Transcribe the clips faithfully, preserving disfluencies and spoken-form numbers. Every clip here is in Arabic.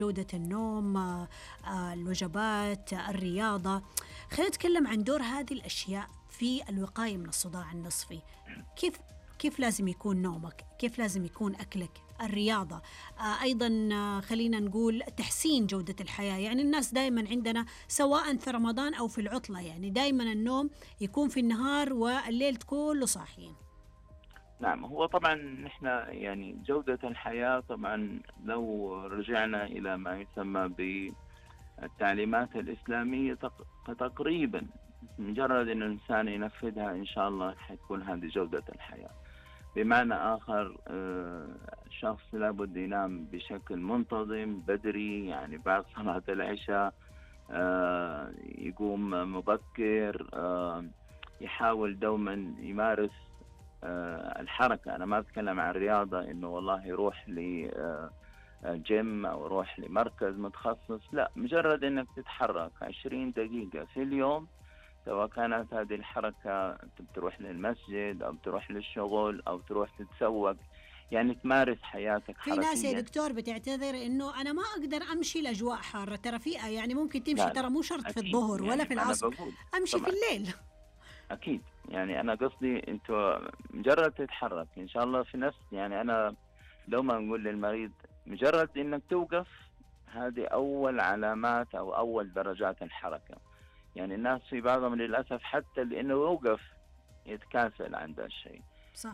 جودة النوم، آه، آه، الوجبات، آه، الرياضة. خلينا نتكلم عن دور هذه الأشياء في الوقاية من الصداع النصفي. كيف كيف لازم يكون نومك؟ كيف لازم يكون أكلك؟ الرياضة، آه، أيضا آه، خلينا نقول تحسين جودة الحياة. يعني الناس دائما عندنا سواء في رمضان أو في العطلة، يعني دائما النوم يكون في النهار والليل كله صاحيين. نعم، هو طبعا نحن يعني جودة الحياة طبعا لو رجعنا إلى ما يسمى بالتعليمات الإسلامية تق- فتقريبا مجرد أن الإنسان ينفذها إن شاء الله حتكون هذه جودة الحياة. بمعنى آخر، آه، الشخص لابد ينام بشكل منتظم بدري، يعني بعد صلاة العشاء، آه، يقوم مبكر، آه، يحاول دوما يمارس آه، الحركة. أنا ما أتكلم عن الرياضة إنه والله يروح لجيم أو يروح لمركز متخصص، لا، مجرد إنك تتحرك عشرين دقيقة في اليوم، سواء كانت هذه الحركة أنت بتروح للمسجد أو بتروح للشغل أو تروح تتسوق، يعني تمارس حياتك في ناس يا حركيا. دكتور بتعتذر انه انا ما اقدر امشي الاجواء حاره، ترى في يعني ممكن تمشي، لا ترى لا، مو شرط في أكيد، الظهر ولا يعني في ما أنا العصر، بقول امشي في طبعا الليل. أكيد. يعني أنا قصدي أنت مجرد تتحرك إن شاء الله في نفس، يعني أنا لو ما نقول للمريض مجرد إنك توقف، هذه أول علامات أو أول درجات الحركة. يعني الناس في بعضهم للأسف حتى لأنه يوقف يتكاسل عن ذا الشيء. صح.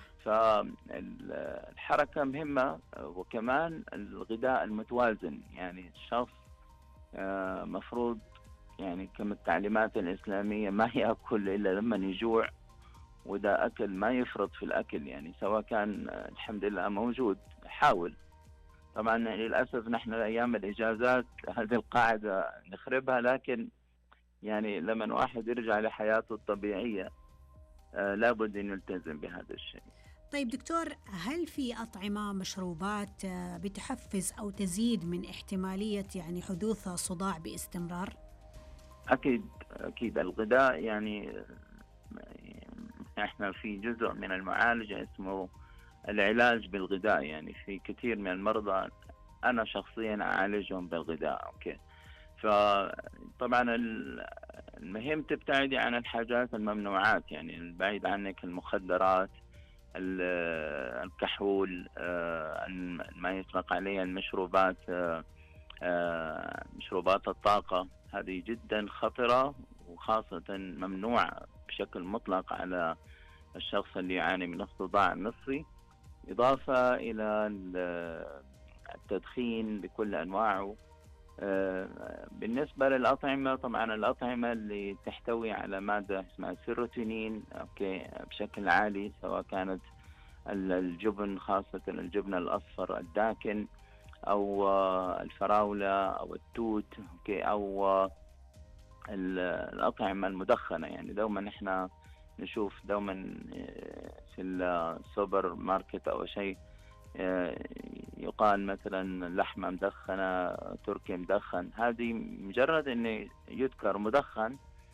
فالحركة مهمة، وكمان الغذاء المتوازن. يعني الشخص آه، مفروض يعني كما التعليمات الإسلامية ما يأكل إلا لما يجوع، وإذا أكل ما يفرط في الأكل، يعني سواء كان آه، الحمد لله موجود حاول. طبعا للأسف نحن أيام الإجازات هذه القاعدة نخربها، لكن يعني لما واحد يرجع لحياته الطبيعية آه لابد أن يلتزم بهذا الشيء. طيب دكتور، هل في أطعمة، مشروبات آه، بتحفز أو تزيد من احتمالية يعني حدوث صداع باستمرار؟ أكيد أكيد الغذاء يعني آه، احنا في جزء من المعالجة اسمه العلاج بالغذاء. يعني في كثير من المرضى أنا شخصيا أعالجهم بالغذاء. أوكي، فطبعا ال- المهم تبتعدي عن الحاجات الممنوعات، يعني البعيد عنك المخدرات، ال- الكحول، آه، الم- ما يطلق عليها المشروبات، آه، آه، مشروبات الطاقة، هذه جدا خطرة وخاصة ممنوعة بشكل مطلق على الشخص اللي يعاني من الصداع النصفي. إضافة إلى ال- التدخين بكل أنواعه. آه، بالنسبة للأطعمة، طبعا الأطعمة اللي تحتوي على مادة اسمها سيروتونين أوكي بشكل عالي، سواء كانت ال- الجبن، خاصة الجبن الأصفر الداكن، أو آه، الفراولة أو التوت أوكي، أو آه، ال- الأطعمة المدخنة. يعني دوما نحن نشوف دوما آه، في السوبر ماركت أو شيء آه، يقال مثلا لحمة مدخنة، تركي مدخن، هذه مجرد أنه يذكر مدخن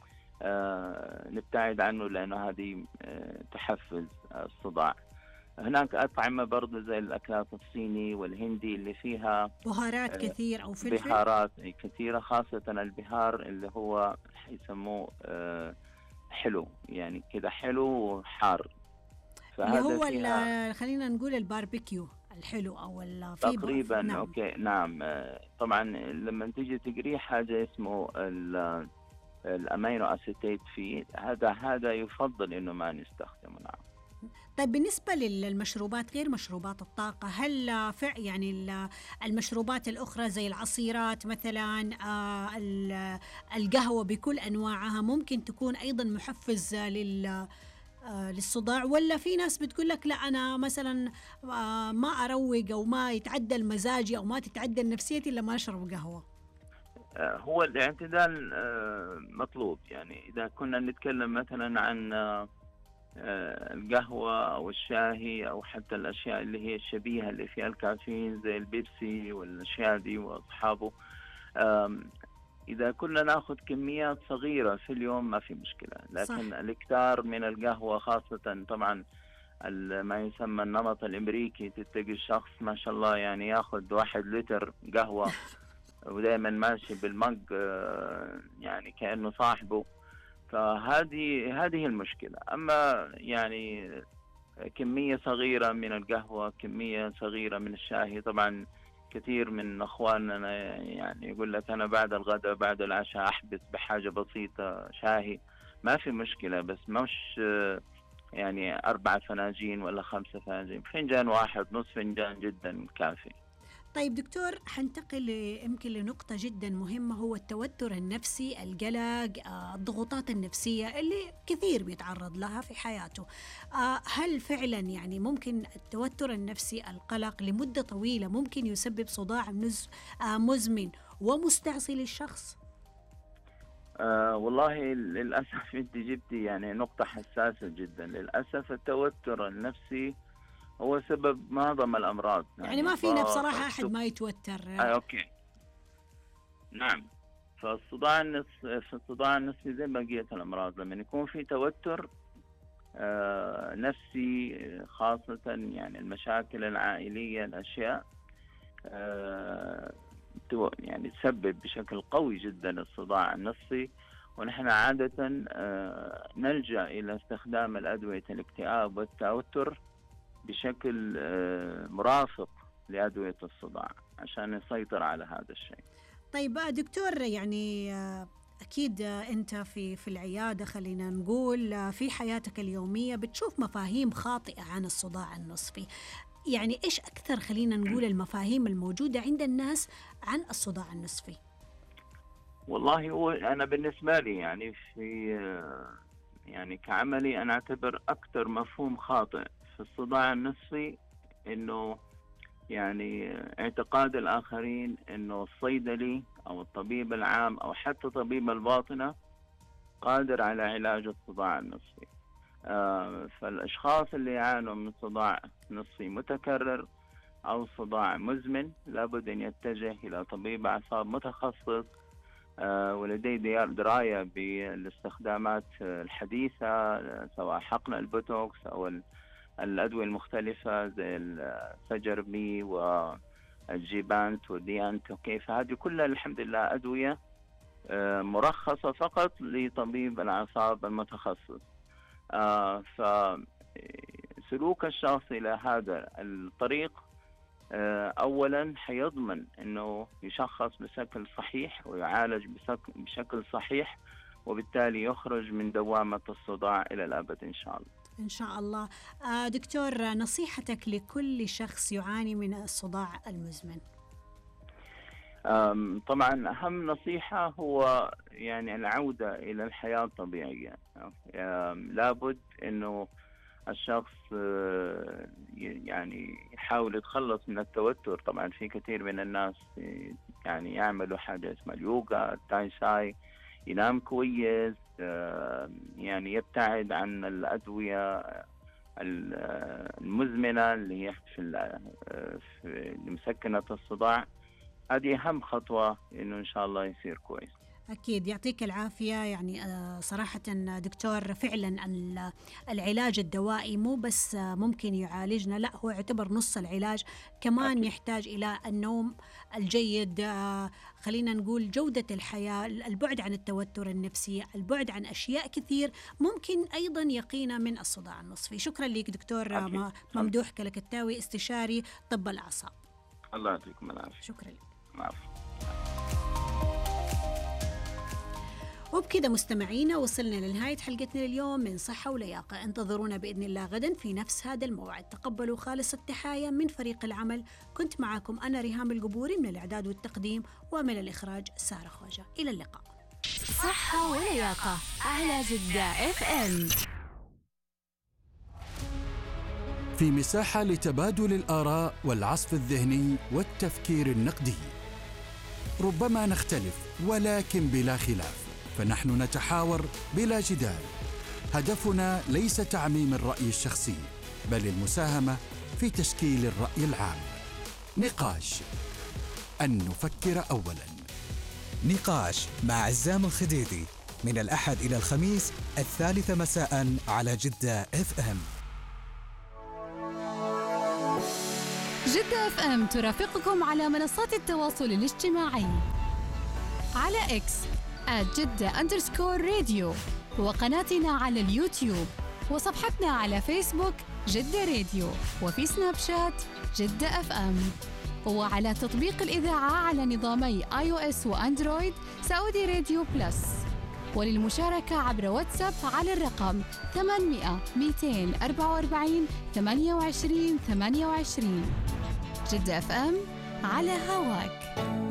آه، نبتعد عنه، لأنه هذه آه، تحفز الصداع. هناك أطعمة برضو زي الأكلات الصيني والهندي اللي فيها بهارات آه، كثير أو فلفل؟ بهارات كثيرة، خاصة البهار اللي هو يسموه آه، حلو، يعني كده حلو وحار، اللي فهذا هو فيها ال- خلينا نقول الباربيكيو الحلو أو ال- في ب- في- تقريبا. نعم. اوكي نعم، آه، طبعا لما تيجي تقري حاجه اسمه ال- الامينو اسيتيت فيه، هذا هذا يفضل انه ما نستخدمه. نعم. طيب بالنسبة للمشروبات غير مشروبات الطاقة، هل فع يعني ال- المشروبات الأخرى زي العصيرات مثلا، آه، ال- القهوة بكل أنواعها ممكن تكون أيضا محفز لل آه، للصداع؟ ولا في ناس بتقول لك لا أنا مثلا آه، ما أروق أو ما يتعدل مزاجي أو ما تتعدل نفسيتي إلا ما أشرب قهوة؟ آه، هو الاعتدال آه، مطلوب. يعني اذا كنا نتكلم مثلا عن آه، آه، القهوه او الشاهي او حتى الاشياء اللي هي الشبيهه اللي فيها الكافيين زي البيبسي والاشياء دي واصحابه، آم، إذا كنا ناخذ كميات صغيرة في اليوم ما في مشكلة. صح. لكن الإكثار من القهوة، خاصة طبعا ال- ما يسمى النمط الأمريكي، تتجي الشخص ما شاء الله يعني ياخذ واحد لتر قهوة ودائما ماشي بالمج يعني كأنه صاحبه. فهذه هذه المشكلة. أما يعني كمية صغيرة من القهوة، كمية صغيرة من الشاي، طبعا كثير من أخواننا يعني يقول لك أنا بعد الغداء بعد العشاء أحبس بحاجة بسيطة شاهي، ما في مشكلة، بس مش يعني أربع فناجين ولا خمسة فناجين، فنجان واحد نص فنجان جدا كافي. طيب دكتور، حنتقل يمكن لنقطة جدا مهمة، هو التوتر النفسي، القلق، الضغوطات النفسية اللي كثير بيتعرض لها في حياته. هل فعلا يعني ممكن التوتر النفسي، القلق لمدة طويلة ممكن يسبب صداع مزمن ومستعصي للشخص؟ آه والله للأسف أنت جبتي يعني نقطة حساسة جدا. للأسف التوتر النفسي هو سبب معظم الأمراض، يعني, يعني ما فينا بصراحة أحد ما يتوتر. آه أوكي نعم. فالصداع النصفي في الصداع النصفي زي بقية الأمراض، لما يكون في توتر آه نفسي، خاصة يعني المشاكل العائلية، الأشياء آه يعني تسبب بشكل قوي جدا الصداع النصفي. ونحن عادة آه نلجأ إلى استخدام الأدوية الاكتئاب والتوتر بشكل مرافق لأدوية الصداع عشان يسيطر على هذا الشيء. طيب دكتور، يعني أكيد أنت في في العيادة، خلينا نقول في حياتك اليومية بتشوف مفاهيم خاطئة عن الصداع النصفي. يعني إيش أكثر خلينا نقول المفاهيم الموجودة عند الناس عن الصداع النصفي؟ والله هو أنا بالنسبة لي يعني في يعني كعملي أنا أعتبر أكثر مفهوم خاطئ في الصداع النصفي إنه يعني اعتقاد الآخرين إنه الصيدلي أو الطبيب العام أو حتى طبيب الباطنة قادر على علاج الصداع النصفي. آه فالأشخاص اللي يعانوا من صداع نصفي متكرر أو صداع مزمن لابد أن يتجه إلى طبيب أعصاب متخصص آه ولديه دراية بالاستخدامات الحديثة، سواء حقن البوتوكس أو الأدوية المختلفة زي السجربي والجيبانت والديانت. وكيف هذه كلها الحمد لله أدوية مرخصة فقط لطبيب الأعصاب المتخصص. فسلوك الشخص إلى هذا الطريق أولا حيضمن أنه يشخص بشكل صحيح ويعالج بشكل صحيح، وبالتالي يخرج من دوامة الصداع إلى الأبد إن شاء الله. إن شاء الله. دكتور، نصيحتك لكل شخص يعاني من الصداع المزمن؟ طبعا أهم نصيحة هو يعني العودة إلى الحياة الطبيعية. لابد أنه الشخص يعني يحاول يتخلص من التوتر. طبعا في كثير من الناس يعني يعملوا حاجة اسمها اليوغا، التاي ساي، ينام كويس، يعني يبتعد عن الأدوية المزمنة اللي هي في مسكنة الصداع. هذه أهم خطوة إنه إن شاء الله يصير كويس. أكيد، يعطيك العافية. يعني صراحة دكتور، فعلا العلاج الدوائي مو بس ممكن يعالجنا، لا هو يعتبر نص العلاج كمان. أكيد. يحتاج إلى النوم الجيد، خلينا نقول جودة الحياة، البعد عن التوتر النفسي، البعد عن أشياء كثير ممكن أيضا يقينا من الصداع النصفي. شكرا لك دكتور أكيد. ممدوح كلكتاوي، استشاري طب الأعصاب. الله يعطيكم العافية. شكرا لك. العافية. وبكذا مستمعينا وصلنا لنهاية حلقتنا اليوم من صحة ولياقة. انتظرونا بإذن الله غدا في نفس هذا الموعد. تقبلوا خالص التحايا من فريق العمل. كنت معكم أنا ريهام القبوري من الإعداد والتقديم، ومن الإخراج سارة خواجة. إلى اللقاء. صحة ولياقة على جدة اف ام، في مساحة لتبادل الآراء والعصف الذهني والتفكير النقدي. ربما نختلف ولكن بلا خلاف، فنحن نتحاور بلا جدال. هدفنا ليس تعميم الرأي الشخصي، بل المساهمة في تشكيل الرأي العام. نقاش، أن نفكر أولاً. نقاش مع عزام الخديدي من الأحد إلى الخميس الثالثة مساء على جدة اف ام. جدة اف ام ترافقكم على منصات التواصل الاجتماعي على اكس آت جدة أندرسكور راديو، وقناتنا على اليوتيوب، وصفحتنا على فيسبوك جدة راديو، وفي سناب شات جدة اف ام، وعلى تطبيق الإذاعة على نظامي آي أو إس وأندرويد سعودي راديو بلس. وللمشاركة عبر واتساب على الرقم ثمانمئة مئتين وأربعة وأربعين ثمانية وعشرين ثمانية وعشرين. جدة اف ام على هواك.